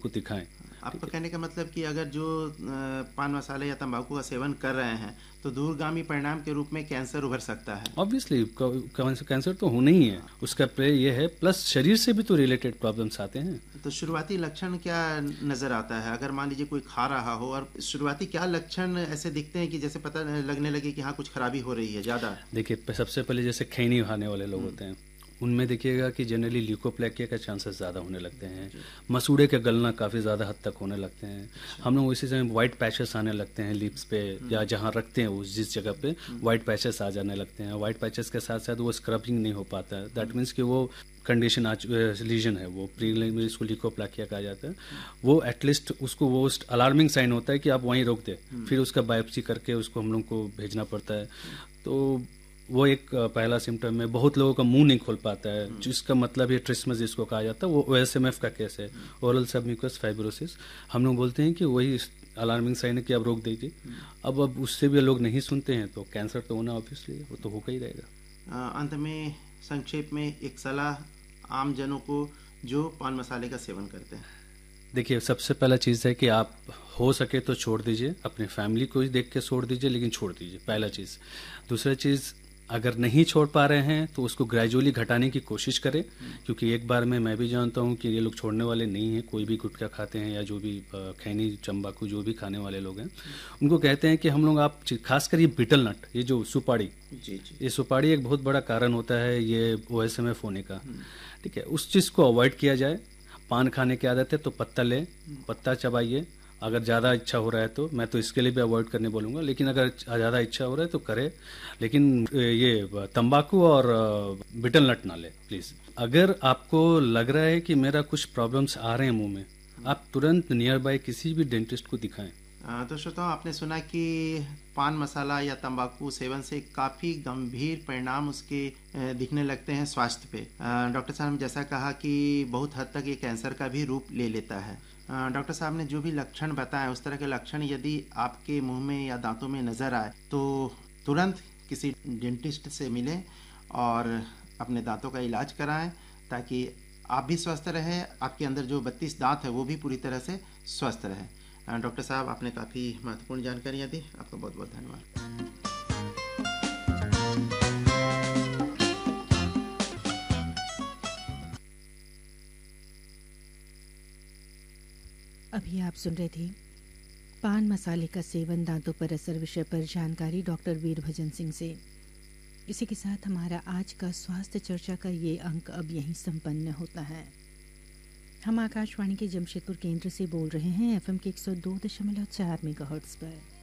को दिखाएं। आपका कहने का मतलब कि अगर जो पान मसाले या तंबाकू का सेवन कर रहे हैं तो दूरगामी परिणाम के रूप में कैंसर उभर सकता है। ऑब्वियसली कैंसर तो होना ही है, उसका प्ले ये है, प्लस शरीर से भी तो रिलेटेड प्रॉब्लम्स आते हैं। तो शुरुआती लक्षण क्या नज़र आता है? अगर मान लीजिए कोई खा रहा हो और शुरुआती क्या लक्षण ऐसे दिखते हैं कि जैसे पता लगने लगे कि हाँ कुछ खराबी हो रही है ज़्यादा? देखिए, सबसे पहले जैसे खैनी खाने वाले लोग होते हैं, उनमें देखिएगा कि जनरली ल्यूकोप्लेकिया का चांसेस ज़्यादा होने लगते हैं। मसूड़े के गलना काफ़ी ज़्यादा हद तक होने लगते हैं। हम लोग उसी समय वाइट पैचेस आने लगते हैं लिप्स पे, या जहाँ रखते हैं उस जिस जगह पे वाइट पैचेस आ जाने लगते हैं। वाइट पैचेस के साथ साथ वो स्क्रबिंग नहीं हो पाता है। दैट मीन्स कि वो कंडीशन लीजन है, वो प्रीलिमिनरी, इसको ल्यूकोप्लेकिया कहा जाता है। वो एटलीस्ट उसको वो अलार्मिंग साइन होता है कि आप वहीं रोक दे, फिर उसका बायोप्सी करके उसको हम लोग को भेजना पड़ता है। तो वो एक पहला सिम्टम है। बहुत लोगों का मुंह नहीं खोल पाता है, जिसका मतलब ये ट्रिस्मस जिसको कहा जाता है, वो OSMF का केस है, ओरल सबम्यूकस फाइब्रोसिस। हम लोग बोलते हैं कि वही अलार्मिंग साइन है कि आप रोक दीजिए। अब उससे भी लोग नहीं सुनते हैं तो कैंसर तो होना ऑब्वियसली वो तो होगा ही रहेगा। अंत में संक्षेप में एक सलाह आम जनों को जो पान मसाले का सेवन करते हैं। देखिए, सबसे पहला चीज़ है कि आप हो सके तो छोड़ दीजिए, अपनी फैमिली को ही देख के छोड़ दीजिए, लेकिन छोड़ दीजिए, पहला चीज़। दूसरा चीज़, अगर नहीं छोड़ पा रहे हैं तो उसको ग्रेजुअली घटाने की कोशिश करें, क्योंकि एक बार में मैं भी जानता हूँ कि ये लोग छोड़ने वाले नहीं हैं। कोई भी गुटखा खाते हैं या जो भी खैनी तंबाकू जो भी खाने वाले लोग हैं, उनको कहते हैं कि हम लोग आप खासकर ये बीटल नट, ये जो सुपाड़ी, ये सुपाड़ी एक बहुत बड़ा कारण होता है ये OSMF होने का। ठीक है, उस चीज़ को अवॉइड किया जाए। पान खाने की आदत है तो पत्ता ले, पत्ता चबाइए। अगर ज़्यादा इच्छा हो रहा है तो मैं तो इसके लिए भी अवॉइड करने बोलूँगा, लेकिन अगर ज़्यादा इच्छा हो रहा है तो करे, लेकिन ये तंबाकू और बीटल नट ना ले प्लीज़। अगर आपको लग रहा है कि मेरा कुछ प्रॉब्लम्स आ रहे हैं मुंह में, आप तुरंत नियर बाय किसी भी डेंटिस्ट को दिखाएं। तो श्रोताओं, आपने सुना कि पान मसाला या तंबाकू सेवन से काफ़ी गंभीर परिणाम उसके दिखने लगते हैं स्वास्थ्य पे। डॉक्टर साहब ने जैसा कहा कि बहुत हद तक ये कैंसर का भी रूप ले लेता है। डॉक्टर साहब ने जो भी लक्षण बताए, उस तरह के लक्षण यदि आपके मुंह में या दांतों में नज़र आए तो तुरंत किसी डेंटिस्ट से मिलें और अपने दांतों का इलाज कराएं, ताकि आप भी स्वस्थ रहें, आपके अंदर जो 32 दांत है वो भी पूरी तरह से स्वस्थ रहें। डॉक्टर साहब, आपने काफ़ी महत्वपूर्ण जानकारियाँ दी, आपका बहुत बहुत धन्यवाद। अभी आप सुन रहे थे पान मसाले का सेवन दांतों पर असर विषय पर जानकारी डॉक्टर वीरभजन सिंह से। इसी के साथ हमारा आज का स्वास्थ्य चर्चा का ये अंक अब यहीं संपन्न होता है। हम आकाशवाणी के जमशेदपुर केंद्र से बोल रहे हैं FM के 102.4 मेगाहर्ट्ज़ पर।